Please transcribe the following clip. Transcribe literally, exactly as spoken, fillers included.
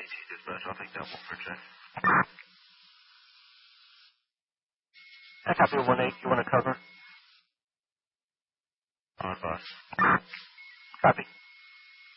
T dispatch, I'll take that one for check. I copy one eight. You want to cover? On five. Copy.